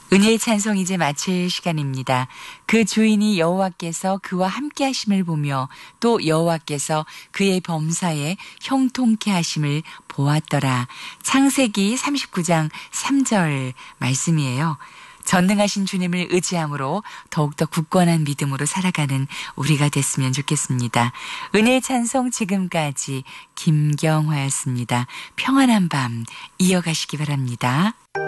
은혜의 찬송 이제 마칠 시간입니다. 그 주인이 여호와께서 그와 함께 하심을 보며 또 여호와께서 그의 범사에 형통케 하심을 보았더라. 창세기 39장 3절 말씀이에요. 전능하신 주님을 의지함으로 더욱더 굳건한 믿음으로 살아가는 우리가 됐으면 좋겠습니다. 은혜의 찬송 지금까지 김경화였습니다. 평안한 밤 이어가시기 바랍니다.